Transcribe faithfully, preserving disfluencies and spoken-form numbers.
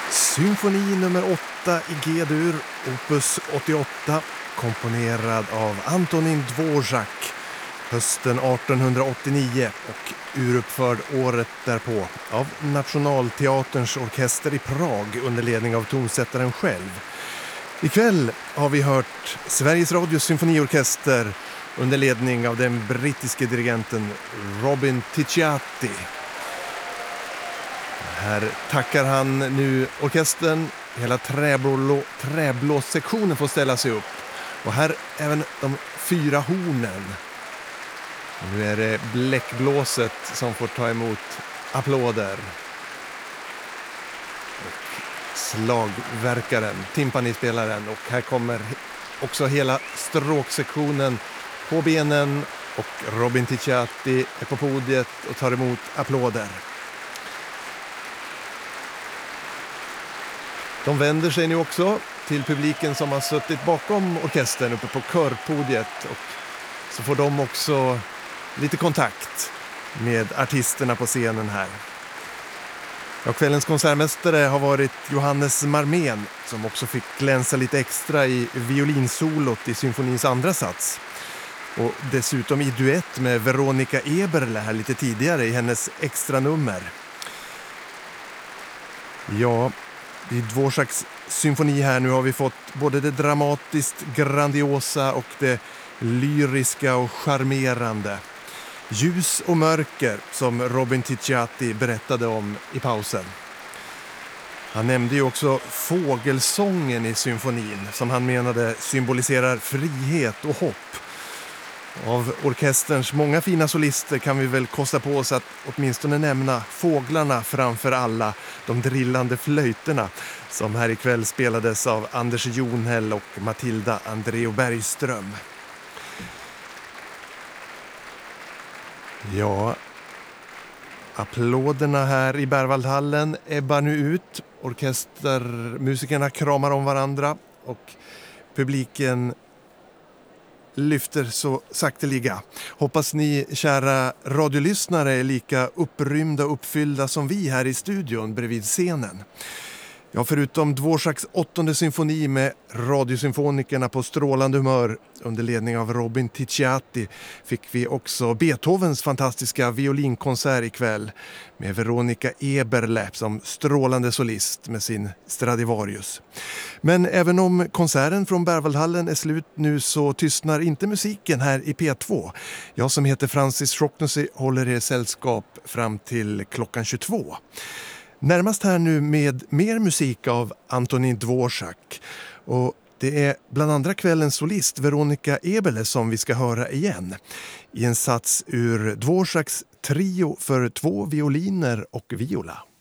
Symfoni nummer åtta i G-dur, opus åttioåtta, komponerad av Antonín Dvořák hösten artonhundraåttionio och uruppförd året därpå av Nationalteaterns orkester i Prag under ledning av tonsättaren själv. Ikväll har vi hört Sveriges Radios symfoniorkester under ledning av den brittiske dirigenten Robin Ticciati. Här tackar han nu orkestern. Hela träblå, träblåssektionen får ställa sig upp. Och här även de fyra hornen. Nu är det bläckblåset som får ta emot applåder. Och slagverkaren, timpanispelaren. Och här kommer också hela stråksektionen på benen. Och Robin Ticciati är på podiet och tar emot applåder. De vänder sig nu också till publiken som har suttit bakom orkestern uppe på körpodiet, och så får de också lite kontakt med artisterna på scenen här. Ja, kvällens konsertmästare har varit Johannes Marmén, som också fick glänsa lite extra i violinsolot i symfonins andra sats. Och dessutom i duett med Veronica Eberle här lite tidigare i hennes extra nummer. Ja, i Dvořáks symfoni här nu har vi fått både det dramatiskt grandiosa och det lyriska och charmerande. Ljus och mörker, som Robin Ticciati berättade om i pausen. Han nämnde ju också fågelsången i symfonin, som han menade symboliserar frihet och hopp. Av orkesterns många fina solister kan vi väl kosta på oss att åtminstone nämna fåglarna framför alla, de drillande flöjterna, som här ikväll spelades av Anders Jonhäll och Matilda Andreo Bergström. Ja, applåderna här i Berwaldhallen ebbar nu ut. Orkestermusikerna kramar om varandra och publiken lyfter så sakteliga. Hoppas ni, kära radiolyssnare, är lika upprymda och uppfyllda som vi här i studion bredvid scenen. Ja, förutom Dvořáks åttonde symfoni med radiosymfonikerna på strålande humör under ledning av Robin Ticciati fick vi också Beethovens fantastiska violinkonsert ikväll med Veronica Eberle som strålande solist med sin Stradivarius. Men även om konserten från Berwaldhallen är slut nu så tystnar inte musiken här i P två. Jag som heter Francis Schrocknessy håller er sällskap fram till klockan tjugotvå. Närmast här nu med mer musik av Antonín Dvořák, och det är bland andra kvällens solist Veronica Eberle som vi ska höra igen i en sats ur Dvořáks trio för två violiner och viola.